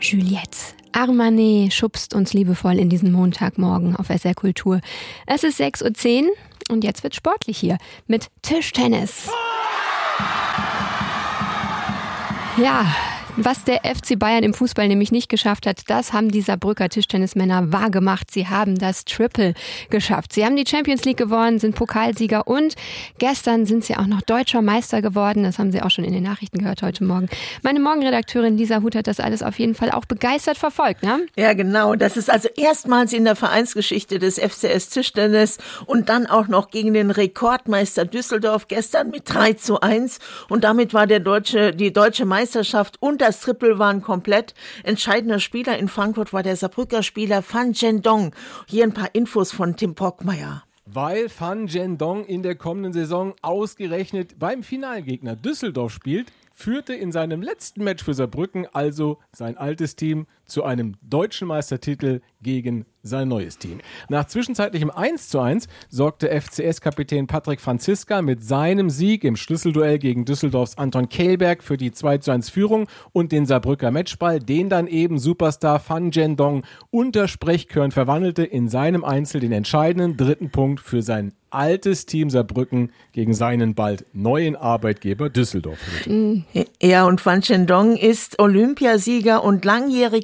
Juliette Armanet schubst uns liebevoll in diesen Montagmorgen auf SR Kultur. Es ist 6:10 Uhr und jetzt wird sportlich hier mit Tischtennis. Ja, was der FC Bayern im Fußball nämlich nicht geschafft hat, das haben die Saarbrücker Tischtennismänner wahrgemacht. Sie haben das Triple geschafft. Sie haben die Champions League gewonnen, sind Pokalsieger und gestern sind sie auch noch deutscher Meister geworden. Das haben Sie auch schon in den Nachrichten gehört heute Morgen. Meine Morgenredakteurin Lisa Huth hat das alles auf jeden Fall auch begeistert verfolgt, ne? Ja, genau. Das ist also erstmals in der Vereinsgeschichte des FCS Tischtennis und dann auch noch gegen den Rekordmeister Düsseldorf gestern mit 3:1. Und damit war die deutsche Meisterschaft und das Triple waren komplett. Entscheidender Spieler in Frankfurt war der Saarbrücker Spieler Fan Zhendong. Hier ein paar Infos von Tim Brockmeier. Weil Fan Zhendong in der kommenden Saison ausgerechnet beim Finalgegner Düsseldorf spielt, führte in seinem letzten Match für Saarbrücken also sein altes Team zu einem deutschen Meistertitel gegen sein neues Team. Nach zwischenzeitlichem 1:1 sorgte FCS-Kapitän Patrick Franziska mit seinem Sieg im Schlüsselduell gegen Düsseldorfs Anton Kehlberg für die 2:1-Führung und den Saarbrücker Matchball, den dann eben Superstar Fan Zhendong unter Sprechchören verwandelte, in seinem Einzel den entscheidenden dritten Punkt für sein altes Team Saarbrücken gegen seinen bald neuen Arbeitgeber Düsseldorf. Ja, und Fan Zhendong ist Olympiasieger und langjähriger